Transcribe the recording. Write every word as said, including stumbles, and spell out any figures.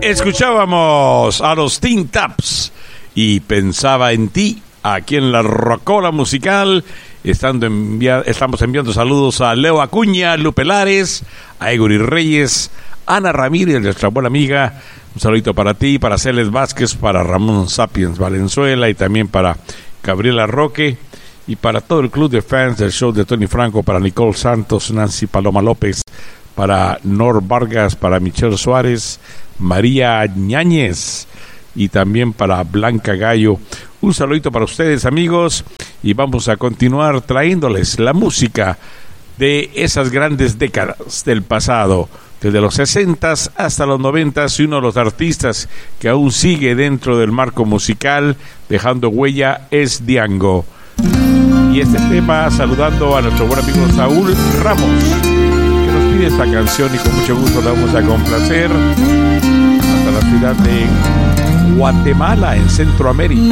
Escuchábamos a los Tin Taps y Pensaba en ti aquí en la Rocola Musical. Estando envia- estamos enviando saludos a Leo Acuña, Lupe Lares, a Egory Reyes, Ana Ramírez, nuestra buena amiga. Un saludito para ti, para Celes Vázquez, para Ramón Sapiens Valenzuela y también para Gabriela Roque y para todo el club de fans del show de Tony Franco, para Nicole Santos, Nancy Paloma López, para Nor Vargas, para Michelle Suárez, María Ñáñez y también para Blanca Gallo. Un saludito para ustedes, amigos, y vamos a continuar trayéndoles la música de esas grandes décadas del pasado, desde los sesentas hasta los noventas, y uno de los artistas que aún sigue dentro del marco musical, dejando huella, es Diango. Y este tema, saludando a nuestro buen amigo Saúl Ramos, que nos pide esta canción y con mucho gusto la vamos a complacer hasta la ciudad de Guatemala, en Centroamérica.